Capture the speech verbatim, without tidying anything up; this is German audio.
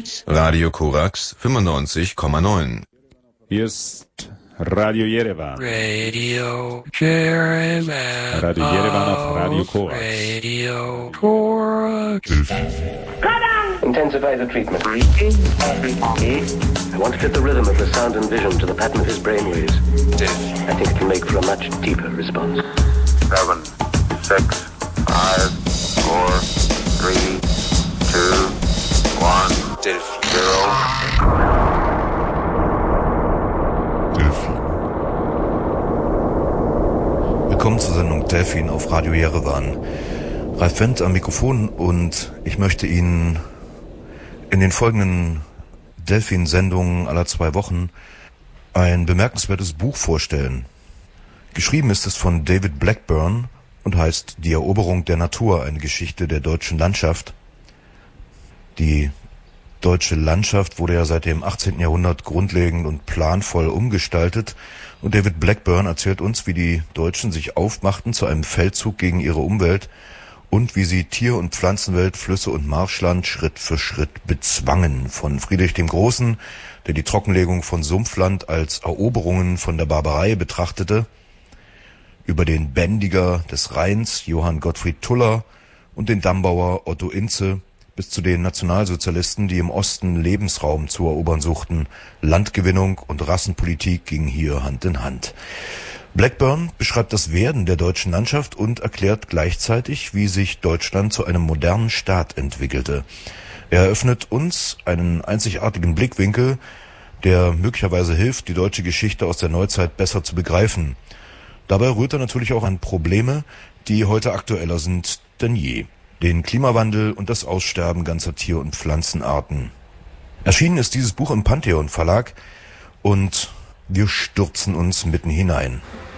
Radio Korax fünfundneunzig Komma neun. Hier ist Radio Yerevan. Radio Yerevan. Radio Yerevan auf Radio Korax. Radio Korax. Intensify the treatment. I want to fit the rhythm of the sound and vision to the pattern of his brainwaves. I think it can make for a much deeper response. Seven, six, five, four, three, two, one, zero. Delphin. Willkommen zur Sendung Delphin auf Radio Yerevan. Ralf Wendt am Mikrofon und ich möchte Ihnen in den folgenden Delphin-Sendungen aller zwei Wochen ein bemerkenswertes Buch vorstellen. Geschrieben ist es von David Blackburn und heißt Die Eroberung der Natur, eine Geschichte der deutschen Landschaft. Die deutsche Landschaft wurde ja seit dem achtzehnten Jahrhundert grundlegend und planvoll umgestaltet und David Blackburn erzählt uns, wie die Deutschen sich aufmachten zu einem Feldzug gegen ihre Umwelt und wie sie Tier- und Pflanzenwelt, Flüsse und Marschland Schritt für Schritt bezwangen. Von Friedrich dem Großen, der die Trockenlegung von Sumpfland als Eroberungen von der Barbarei betrachtete, über den Bändiger des Rheins, Johann Gottfried Tuller, und den Dammbauer Otto Inze, bis zu den Nationalsozialisten, die im Osten Lebensraum zu erobern suchten. Landgewinnung und Rassenpolitik gingen hier Hand in Hand. Blackburn beschreibt das Werden der deutschen Landschaft und erklärt gleichzeitig, wie sich Deutschland zu einem modernen Staat entwickelte. Er eröffnet uns einen einzigartigen Blickwinkel, der möglicherweise hilft, die deutsche Geschichte aus der Neuzeit besser zu begreifen. Dabei rührt er natürlich auch an Probleme, die heute aktueller sind denn je. Den Klimawandel und das Aussterben ganzer Tier- und Pflanzenarten. Erschienen ist dieses Buch im Pantheon Verlag und wir stürzen uns mitten hinein.